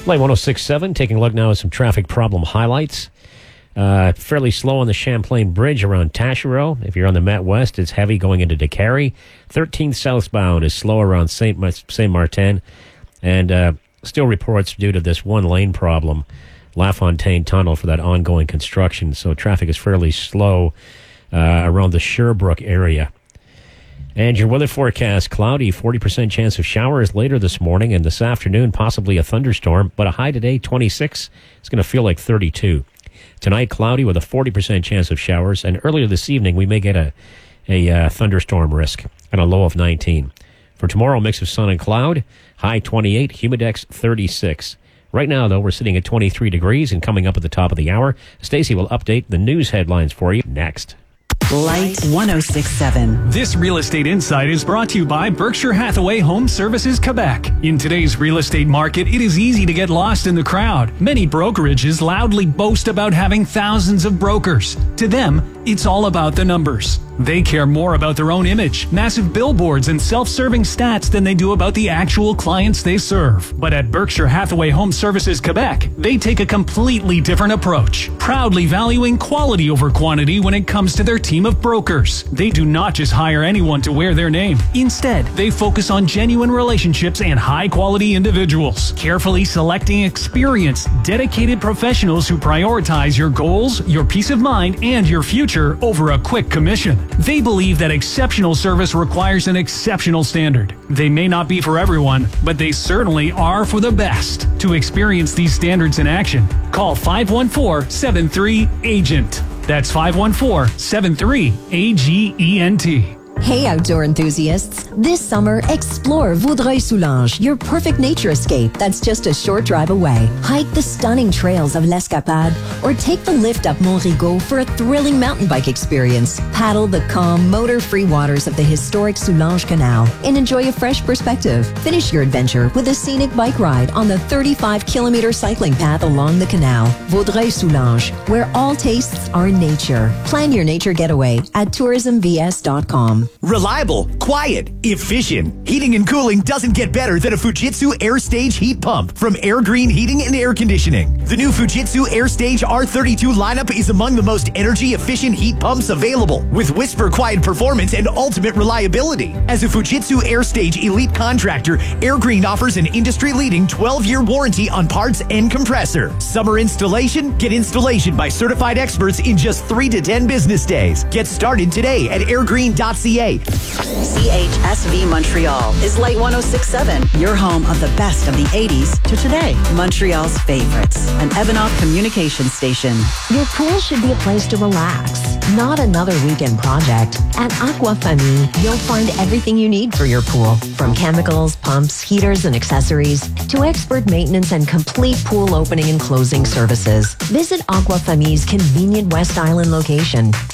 Light 106.7, taking a look now at some traffic problem highlights. Fairly slow on the Champlain Bridge around Taschereau. If you're on the Met West, it's heavy going into DeCarry. 13th southbound is slow around Saint Martin. And still reports due to this one-lane problem, LaFontaine Tunnel, for that ongoing construction. So traffic is fairly slow around the Sherbrooke area. And your weather forecast, cloudy, 40% chance of showers later this morning, and this afternoon possibly a thunderstorm, but a high today, 26. It's going to feel like 32. Tonight, cloudy with a 40% chance of showers, and earlier this evening we may get a thunderstorm risk and a low of 19. For tomorrow, mix of sun and cloud, high 28, humidex 36. Right now, though, we're sitting at 23 degrees, and coming up at the top of the hour, Stacey will update the news headlines for you next. Light 106.7. This Real Estate Insight is brought to you by Berkshire Hathaway Home Services Quebec. In today's real estate market, it is easy to get lost in the crowd. Many brokerages loudly boast about having thousands of brokers. To them, it's all about the numbers. They care more about their own image, massive billboards, and self-serving stats than they do about the actual clients they serve. But at Berkshire Hathaway Home Services Quebec, they take a completely different approach, proudly valuing quality over quantity when it comes to their team of brokers. They do not just hire anyone to wear their name. Instead, they focus on genuine relationships and high-quality individuals, carefully selecting experienced, dedicated professionals who prioritize your goals, your peace of mind, and your future over a quick commission. They believe that exceptional service requires an exceptional standard. They may not be for everyone, but they certainly are for the best. To experience these standards in action, call 514-73-AGENT. That's 514-73-AGENT. Hey, outdoor enthusiasts. This summer, explore Vaudreuil-Soulanges, your perfect nature escape that's just a short drive away. Hike the stunning trails of l'Escapade or take the lift up Mont-Rigaud for a thrilling mountain bike experience. Paddle the calm, motor-free waters of the historic Soulanges Canal and enjoy a fresh perspective. Finish your adventure with a scenic bike ride on the 35-kilometer cycling path along the canal. Vaudreuil-Soulanges, where all tastes are nature. Plan your nature getaway at tourismvs.com. Reliable, quiet, efficient. Heating and cooling doesn't get better than a Fujitsu AirStage heat pump from Air Green Heating and Air Conditioning. The new Fujitsu AirStage R32 lineup is among the most energy-efficient heat pumps available, with whisper-quiet performance and ultimate reliability. As a Fujitsu AirStage elite contractor, Air Green offers an industry-leading 12-year warranty on parts and compressor. Summer installation? Get installation by certified experts in just 3 to 10 business days. Get started today at airgreen.ca. CHSV Montreal is Light 106.7, your home of the best of the 80s to today. Montreal's favorites, an Evanok communication station. Your pool should be a place to relax, not another weekend project. At Aqua Famille, you'll find everything you need for your pool, from chemicals, pumps, heaters, and accessories, to expert maintenance and complete pool opening and closing services. Visit Aqua Famille's convenient West Island location